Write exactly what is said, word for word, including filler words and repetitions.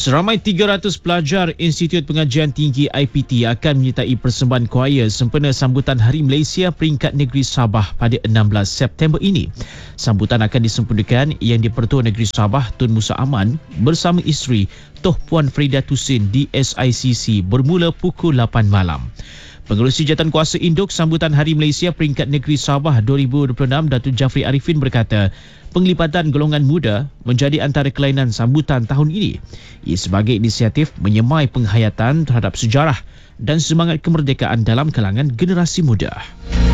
Seramai tiga ratus pelajar Institut Pengajian Tinggi I P T akan menyertai persembahan choir sempena sambutan Hari Malaysia Peringkat Negeri Sabah pada enam belas September ini. Sambutan akan disempurnakan yang di-Pertua Negeri Sabah Tun Musa Aman bersama isteri Toh Puan Frida Tusin di S I C C bermula pukul lapan malam. Pengerusi Jawatankuasa Induk Sambutan Hari Malaysia Peringkat Negeri Sabah dua ribu dua puluh enam, Datuk Jafri Arifin berkata, penglibatan golongan muda menjadi antara kelainan sambutan tahun ini. Ia sebagai inisiatif menyemai penghayatan terhadap sejarah dan semangat kemerdekaan dalam kalangan generasi muda.